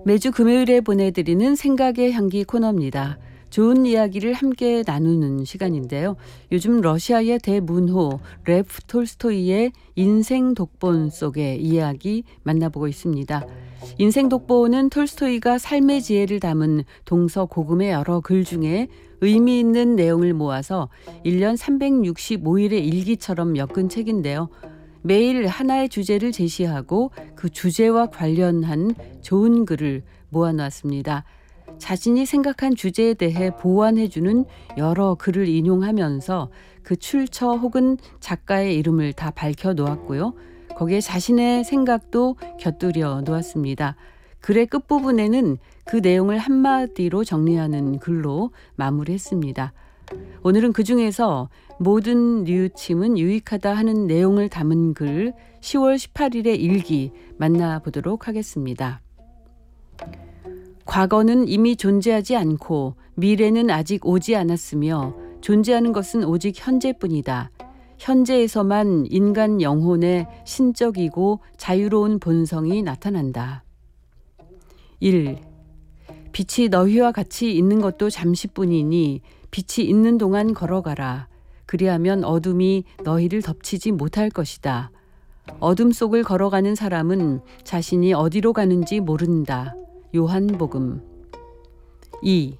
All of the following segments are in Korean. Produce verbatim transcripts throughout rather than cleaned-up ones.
매주 금요일에 보내드리는 생각의 향기 코너입니다. 좋은 이야기를 함께 나누는 시간인데요. 요즘 러시아의 대문호 레프 톨스토이의 인생 독본 속의 이야기 만나보고 있습니다. 인생 독본은 톨스토이가 삶의 지혜를 담은 동서고금의 여러 글 중에 의미 있는 내용을 모아서 일 년 삼백육십오 일의 일기처럼 엮은 책인데요. 매일 하나의 주제를 제시하고 그 주제와 관련한 좋은 글을 모아놨습니다. 자신이 생각한 주제에 대해 보완해주는 여러 글을 인용하면서 그 출처 혹은 작가의 이름을 다 밝혀놓았고요. 거기에 자신의 생각도 곁들여 놓았습니다. 글의 끝부분에는 그 내용을 한마디로 정리하는 글로 마무리했습니다. 오늘은 그중에서 모든 뉘우침은 유익하다 하는 내용을 담은 글 시월 십팔일의 일기 만나보도록 하겠습니다. 과거는 이미 존재하지 않고 미래는 아직 오지 않았으며 존재하는 것은 오직 현재뿐이다. 현재에서만 인간 영혼의 신적이고 자유로운 본성이 나타난다. 일. 빛이 너희와 같이 있는 것도 잠시뿐이니 빛이 있는 동안 걸어가라. 그리하면 어둠이 너희를 덮치지 못할 것이다. 어둠 속을 걸어가는 사람은 자신이 어디로 가는지 모른다. 요한복음. 이.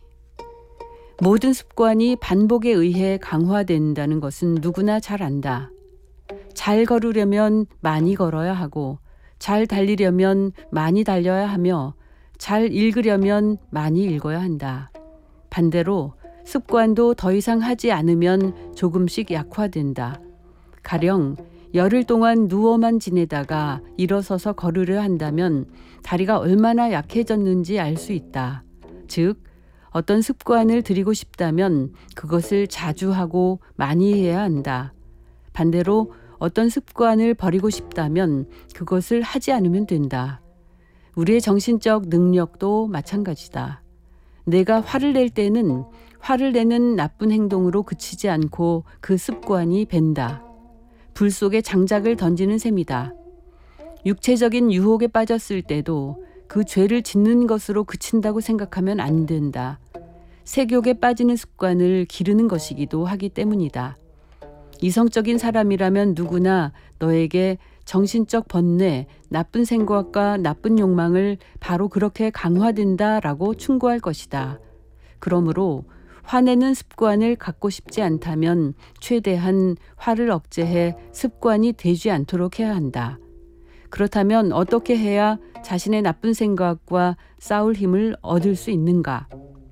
모든 습관이 반복에 의해 강화된다는 것은 누구나 잘 안다. 잘 걸으려면 많이 걸어야 하고, 잘 달리려면 많이 달려야 하며, 잘 읽으려면 많이 읽어야 한다. 반대로 습관도 더 이상 하지 않으면 조금씩 약화된다. 가령 열흘 동안 누워만 지내다가 일어서서 걸으려 한다면 다리가 얼마나 약해졌는지 알 수 있다. 즉, 어떤 습관을 들이고 싶다면 그것을 자주 하고 많이 해야 한다. 반대로 어떤 습관을 버리고 싶다면 그것을 하지 않으면 된다. 우리의 정신적 능력도 마찬가지다. 내가 화를 낼 때는 화를 내는 나쁜 행동으로 그치지 않고 그 습관이 밴다. 불 속에 장작을 던지는 셈이다. 육체적인 유혹에 빠졌을 때도 그 죄를 짓는 것으로 그친다고 생각하면 안 된다. 색욕에 빠지는 습관을 기르는 것이기도 하기 때문이다. 이성적인 사람이라면 누구나 너에게 정신적 번뇌, 나쁜 생각과 나쁜 욕망을 바로 그렇게 강화된다라고 충고할 것이다. 그러므로 화내는 습관을 갖고 싶지 않다면 최대한 화를 억제해 습관이 되지 않도록 해야 한다. 그렇다면 어떻게 해야 자신의 나쁜 생각과 싸울 힘을 얻을 수 있는가?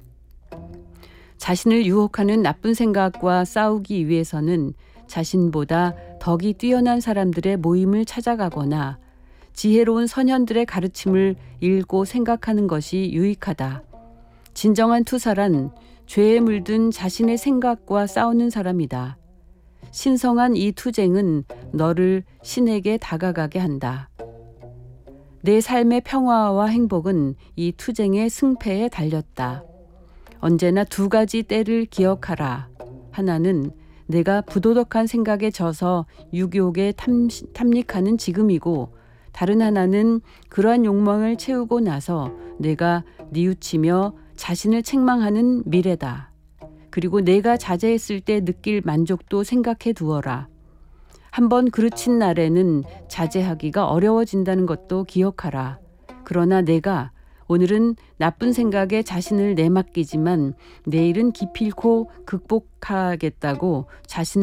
자신을 유혹하는 나쁜 생각과 싸우기 위해서는 자신보다 덕이 뛰어난 사람들의 모임을 찾아가거나 지혜로운 선현들의 가르침을 읽고 생각하는 것이 유익하다. 진정한 투사란 죄에 물든 자신의 생각과 싸우는 사람이다. 신성한 이 투쟁은 너를 신에게 다가가게 한다. 내 삶의 평화와 행복은 이 투쟁의 승패에 달렸다. 언제나 두 가지 때를 기억하라. 하나는 내가 부도덕한 생각에 져서 유욕에 탐닉하는 지금이고, 다른 하나는 그러한 욕망을 채우고 나서 내가 뉘우치며 자신을 책망하는 미래다. 그리고 내가 자제했을 때 느낄 만족도 생각해 두어라. 한번 그르친 날에는 자제하기가 어려워진다는 것도 기억하라. 그러나 내가 오늘은 나쁜 생각에 자신을 내맡기지만 내일은 기필코 극복하겠다고 자신을